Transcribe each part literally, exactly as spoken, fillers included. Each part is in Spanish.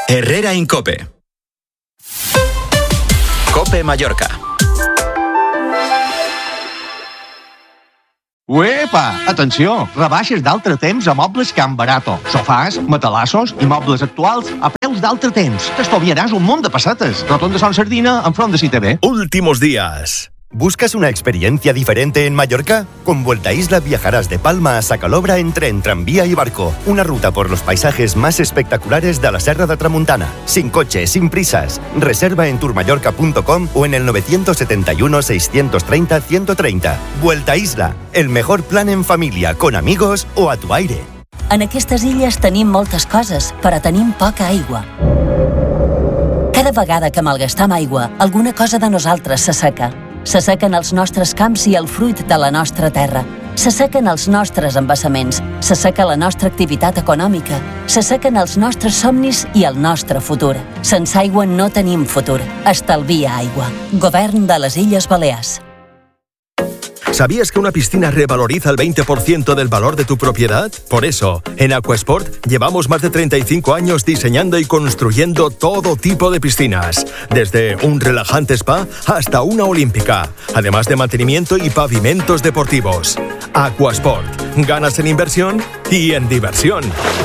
Herrera en COPE. COPE Mallorca. Uepa! Atenció! Rebaixes d'altre temps a Mobles Can Barato. Sofàs, matalassos i mobles actuals a preus d'altre temps. T'estoviaràs un munt de pessetes. Roton de Son Sardina, enfront de Citv. Últimos días. ¿Buscas una experiencia diferente en Mallorca? Con Vuelta Isla viajarás de Palma a Sacalobra en tren, tranvía y barco. Una ruta por los paisajes más espectaculares de la Serra de Tramuntana. Sin coche, sin prisas. Reserva en tourmallorca punto com o en el nueve siete uno, seis tres cero, uno treinta. Vuelta Isla, el mejor plan en familia, con amigos o a tu aire. En aquestes illes tenim moltes coses, però tenim poca aigua. Cada vegada que malgastam aigua, alguna cosa de nosaltres s'asseca. S'assequen els nostres camps i el fruit de la nostra terra. S'assequen els nostres embassaments. S'asseca la nostra activitat econòmica. S'assequen els nostres somnis i el nostre futur. Sense aigua no tenim futur. Estalvia aigua. Govern de les Illes Balears. ¿Sabías que una piscina revaloriza el veinte por ciento del valor de tu propiedad? Por eso, en Aquasport llevamos más de treinta y cinco años diseñando y construyendo todo tipo de piscinas, desde un relajante spa hasta una olímpica, además de mantenimiento y pavimentos deportivos. Aquasport, ganas en inversión y en diversión.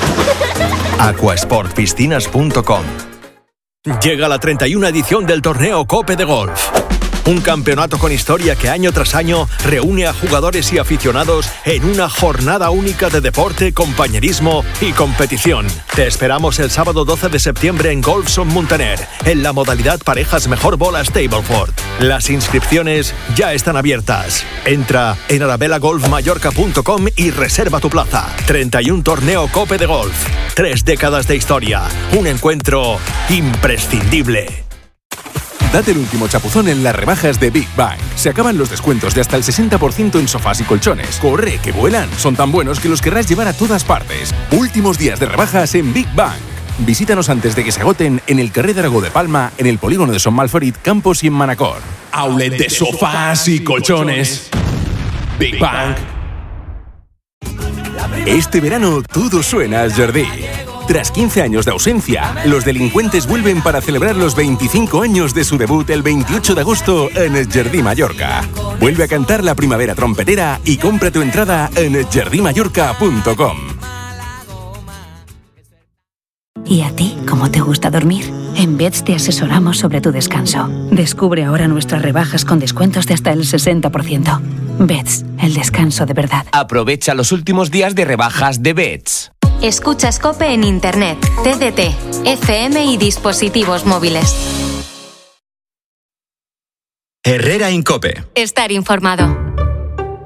aquasport piscinas punto com. Llega la treinta y una edición del torneo COPE de Golf. Un campeonato con historia que año tras año reúne a jugadores y aficionados en una jornada única de deporte, compañerismo y competición. Te esperamos el sábado doce de septiembre en Golf Son Muntaner, en la modalidad parejas mejor bola Stableford. Las inscripciones ya están abiertas. Entra en arabella golf mallorca punto com y reserva tu plaza. treinta y uno torneo COPE de Golf. Tres décadas de historia. Un encuentro imprescindible. Date el último chapuzón en las rebajas de Big Bang. Se acaban los descuentos de hasta el sesenta por ciento en sofás y colchones. ¡Corre, que vuelan! Son tan buenos que los querrás llevar a todas partes. Últimos días de rebajas en Big Bang. Visítanos antes de que se agoten en el carrer Aragó de Palma, en el polígono de Son Malferit, Campos y en Manacor. Outlet de sofás y colchones. Big Bang. Este verano todo suena al Jardí. Tras quince años de ausencia, los delincuentes vuelven para celebrar los veinticinco años de su debut el veintiocho de agosto en el Jardí Mallorca. Vuelve a cantar la primavera trompetera y compra tu entrada en el jardí mallorca punto com. ¿Y a ti cómo te gusta dormir? En Beds te asesoramos sobre tu descanso. Descubre ahora nuestras rebajas con descuentos de hasta el sesenta por ciento. Beds, el descanso de verdad. Aprovecha los últimos días de rebajas de Beds. Escuchas COPE en Internet, T D T, F M y dispositivos móviles. Herrera en COPE. Estar informado.